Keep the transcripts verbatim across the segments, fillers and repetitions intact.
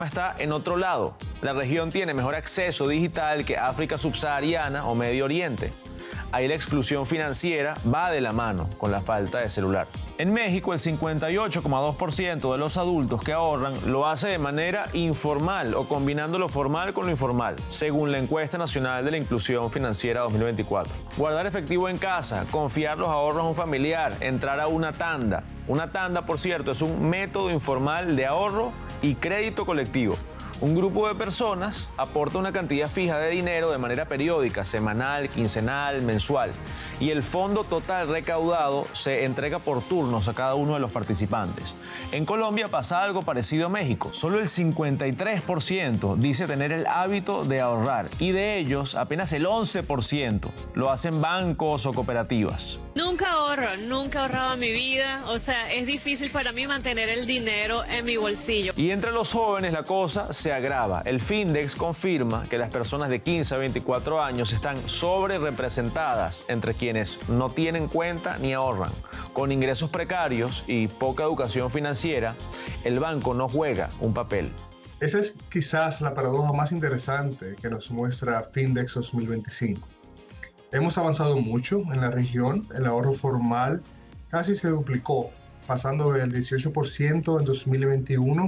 está en otro lado. La región tiene mejor acceso digital que África subsahariana o Medio Oriente. Ahí la exclusión financiera va de la mano con la falta de celular. En México, el cincuenta y ocho coma dos por ciento de los adultos que ahorran lo hace de manera informal o combinando lo formal con lo informal, según la encuesta nacional de la inclusión financiera dos mil veinticuatro. Guardar efectivo en casa, confiar los ahorros a un familiar, entrar a una tanda. Una tanda, por cierto, es un método informal de ahorro y crédito colectivo. Un grupo de personas aporta una cantidad fija de dinero de manera periódica, semanal, quincenal, mensual, y el fondo total recaudado se entrega por turnos a cada uno de los participantes. En Colombia pasa algo parecido a México. Solo el cincuenta y tres por ciento dice tener el hábito de ahorrar, y de ellos apenas el once por ciento lo hacen bancos o cooperativas. Nunca ahorro, nunca he ahorrado en mi vida, o sea, es difícil para mí mantener el dinero en mi bolsillo. Y entre los jóvenes la cosa se agrava. El Findex confirma que las personas de quince a veinticuatro años están sobre representadas entre quienes no tienen cuenta ni ahorran. Con ingresos precarios y poca educación financiera, el banco no juega un papel. Esa es quizás la paradoja más interesante que nos muestra Findex dos mil veinticinco. Hemos avanzado mucho en la región, el ahorro formal casi se duplicó, pasando del dieciocho por ciento en dos mil veintiuno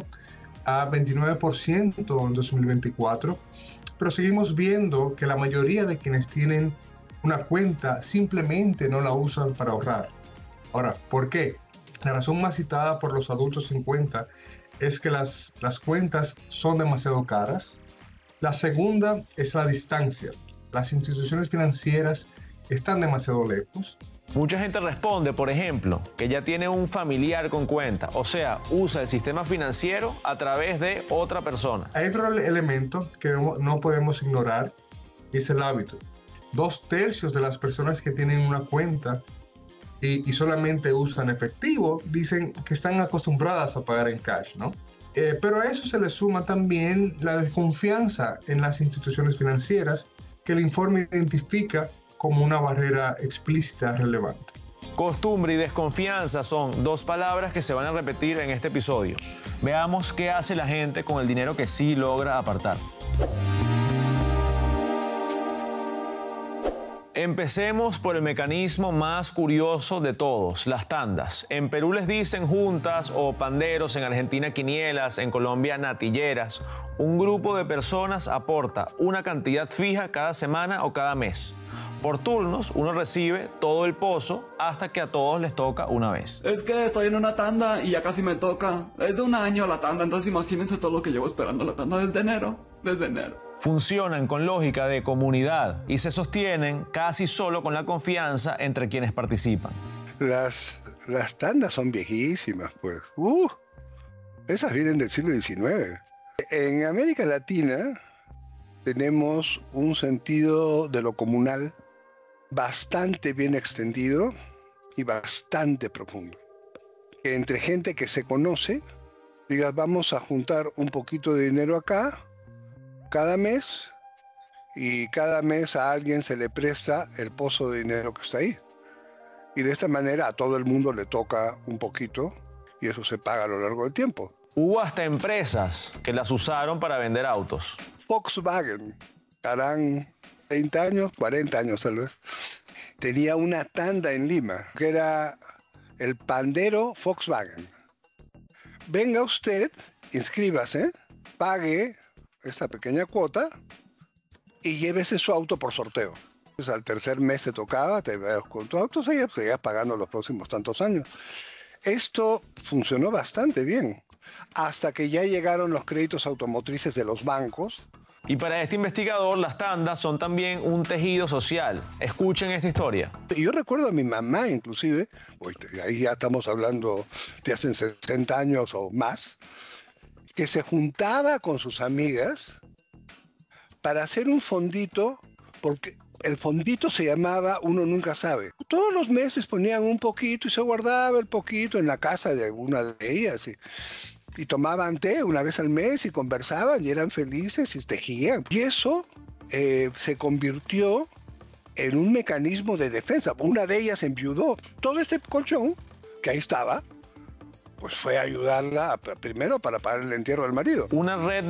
a veintinueve por ciento en dos mil veinticuatro, pero seguimos viendo que la mayoría de quienes tienen una cuenta simplemente no la usan para ahorrar. Ahora, ¿por qué? La razón más citada por los adultos sin cuenta es que las, las cuentas son demasiado caras. La segunda es la distancia. Las instituciones financieras están demasiado lejos. Mucha gente responde, por ejemplo, que ya tiene un familiar con cuenta, o sea, usa el sistema financiero a través de otra persona. Hay otro elemento que no, no podemos ignorar y es el hábito. Dos tercios de las personas que tienen una cuenta y, y solamente usan efectivo dicen que están acostumbradas a pagar en cash, ¿no? Eh, pero a eso se le suma también la desconfianza en las instituciones financieras que el informe identifica como una barrera explícita relevante. Costumbre y desconfianza son dos palabras que se van a repetir en este episodio. Veamos qué hace la gente con el dinero que sí logra apartar. Empecemos por el mecanismo más curioso de todos, las tandas. En Perú les dicen juntas o panderos, en Argentina quinielas, en Colombia natilleras. Un grupo de personas aporta una cantidad fija cada semana o cada mes. Por turnos, uno recibe todo el pozo hasta que a todos les toca una vez. Es que estoy en una tanda y ya casi me toca. Es de un año la tanda, entonces imagínense todo lo que llevo esperando la tanda desde enero. Desde enero. Funcionan con lógica de comunidad y se sostienen casi solo con la confianza entre quienes participan. Las, las tandas son viejísimas, pues. Uh, esas vienen del siglo diecinueve. En América Latina tenemos un sentido de lo comunal bastante bien extendido y bastante profundo. Entre gente que se conoce, digas, vamos a juntar un poquito de dinero acá, cada mes, y cada mes a alguien se le presta el pozo de dinero que está ahí. Y de esta manera a todo el mundo le toca un poquito y eso se paga a lo largo del tiempo. Hubo hasta empresas que las usaron para vender autos. Volkswagen, harán treinta años, cuarenta años tal vez, tenía una tanda en Lima, que era el Pandero Volkswagen. Venga usted, inscríbase, pague esta pequeña cuota y llévese su auto por sorteo. Pues al tercer mes te tocaba, te ibas con tu auto, seguías, seguías pagando los próximos tantos años. Esto funcionó bastante bien, hasta que ya llegaron los créditos automotrices de los bancos. Y para este investigador, las tandas son también un tejido social. Escuchen esta historia. Yo recuerdo a mi mamá, inclusive, ahí ya estamos hablando de hace sesenta años o más, que se juntaba con sus amigas para hacer un fondito, porque el fondito se llamaba Uno Nunca Sabe. Todos los meses ponían un poquito y se guardaba el poquito en la casa de alguna de ellas. Y, y tomaban té una vez al mes y conversaban y eran felices y tejían. Y eso eh, se convirtió en un mecanismo de defensa. Una de ellas enviudó. Todo este colchón que ahí estaba, pues fue a ayudarla primero para pagar el entierro del marido. Una red